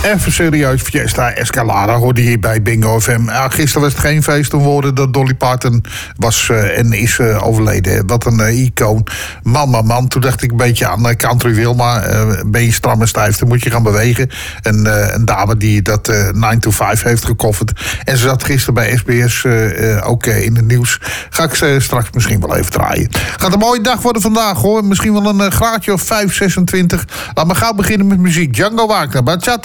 Even serieus, Fiesta Escalada hoorde je bij Bingo FM. Gisteren was het geen feest, toen hoorde dat Dolly Parton was en is overleden. Wat een icoon. Man. Toen dacht ik een beetje aan Country Wilma. Ben je stram en stijf, dan moet je gaan bewegen. Een dame die dat 9 to 5 heeft gecoverd. En ze zat gisteren bij SBS ook in het nieuws. Ga ik ze straks misschien wel even draaien. Gaat een mooie dag worden vandaag, hoor. Misschien wel een graadje of 5, 26. Laat me gauw beginnen met muziek. Django Wagner, Bachata.